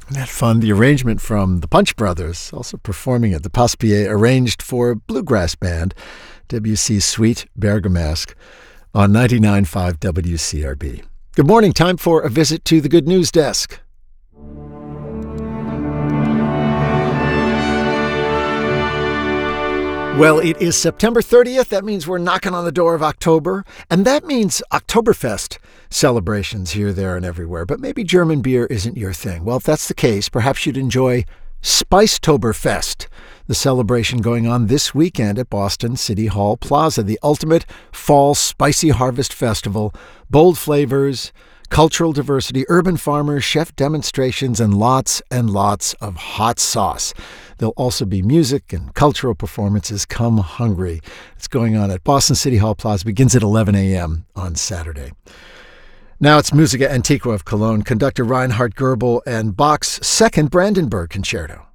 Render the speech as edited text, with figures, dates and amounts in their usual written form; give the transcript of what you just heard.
Isn't that fun? The arrangement from the Punch Brothers, also performing at the Passepied, arranged for bluegrass band WC's Sweet Bergamasque on 99.5 WCRB. Good morning. Time for a visit to the Good News Desk. Well, it is September 30th. That means we're knocking on the door of October. And that means Oktoberfest celebrations here, there, and everywhere. But maybe German beer isn't your thing. Well, if that's the case, perhaps you'd enjoy Spicetoberfest, the celebration going on this weekend at Boston City Hall Plaza, the ultimate fall spicy harvest festival. Bold flavors, cultural diversity, urban farmers, chef demonstrations, and lots of hot sauce. There'll also be music and cultural performances. Come hungry. It's going on at Boston City Hall Plaza. Begins at 11 a.m. on Saturday. Now it's Musica Antiqua of Cologne, conductor Reinhard Goebel and Bach's second Brandenburg Concerto.